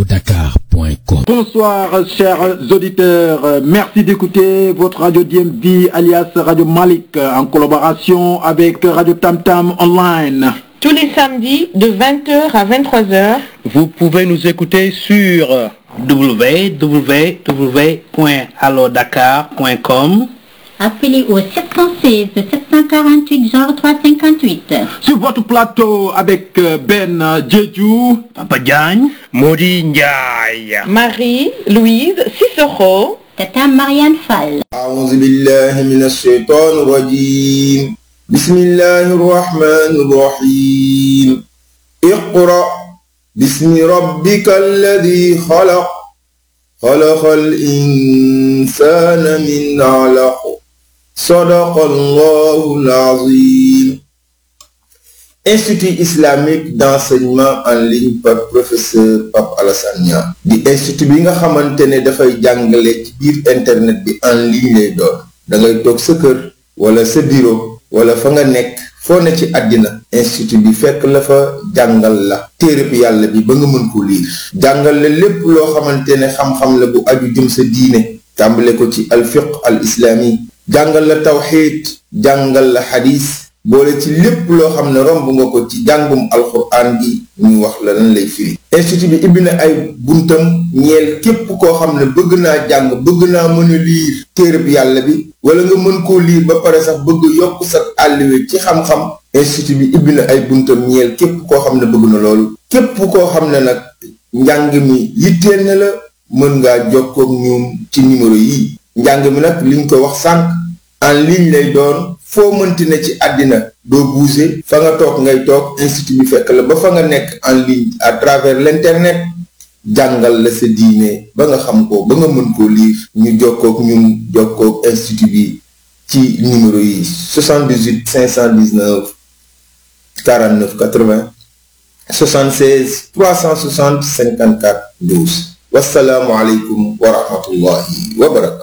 allodakar.com. Bonsoir chers auditeurs, merci d'écouter votre radio DMV alias Radio Malik en collaboration avec Radio Tam Tam Online. Tous les samedis de 20h à 23h. Vous pouvez nous écouter sur www.allodakar.com. Appelez au 716 748 0358. Sur votre plateau avec Ben Djedjou, Papa Diagne, Modi Ndiaye, Marie-Louise Cicero, Tata Marianne Fall. أعوذ بالله من الشيطان الرجيم بسم الله الرحمن الرحيم اقرأ باسم ربك الذي خلق خلق الإنسان من علق صدق الله العظيم. Institut islamique d'enseignement en ligne par professeur Pape Alassane Niang di institut bi nga xamante ne dafay jàngale ci biir internet bi en ligne lay doon da ngay toog sa kër wala sa bureau wala fa nga nekk foo ne ci àddina institut bi fekk la fa jàngal la téereb yàlla bi ba nga mën ko liir jàngal la lépp loo xamante ne xam-xam la bu aju jëm sa diine tàmbale ko ci al fiqh al islami jàngal la tawxiid jàngal la xadis boole ci lépp loo xam ne romb nga ko ci jàngum alxuraan gi ñu wax la lan lay firi. institut bi ibbi na ay buntam ñeel képp koo xam ne bëgg naa jàng bëgg naa mën a liir téereb yàlla bi wala nga mën koo liir ba pare sax bëgg yokk sa àlliwe ci xam-xam institut bi ibbi na ay buntam ñeel képp koo xam ne bëgg na loolu képp koo xam ne nag njàng mi yitteel na la mën ngaa jokkoo ak ñoom ci numéro yi njàng mi nag liñ ko wax sànq en ligne lay doon foo mënti ne ci àddina doo bouger fa nga toog ngay toog institut bi fekk la ba fa nga nekk en ligne à travers l'internet jàngal la sa diine ba nga xam ko ba nga mën koo lire ñu jokkook ñun jokkook institut bi ci numéro yi 78 519 49 80 76 360 54 12 wassalaamu aleykum wa rahmatullahi wa barakatuh.